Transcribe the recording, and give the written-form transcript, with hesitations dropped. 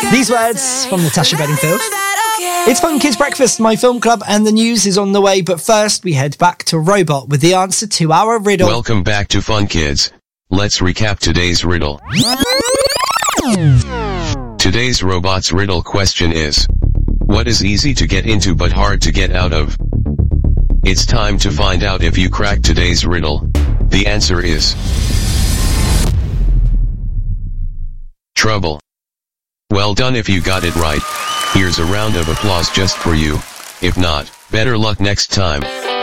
These words from Natasha Bedingfield. It's Fun Kids Breakfast, my film club, and the news is on the way, but first we head back to Robot with the answer to our riddle. Welcome back to Fun Kids. Let's recap today's riddle. Today's Robot's riddle question is, what is easy to get into but hard to get out of? It's time to find out if you cracked today's riddle. The answer is trouble. Well done if you got it right. Here's a round of applause just for you. If not, better luck next time.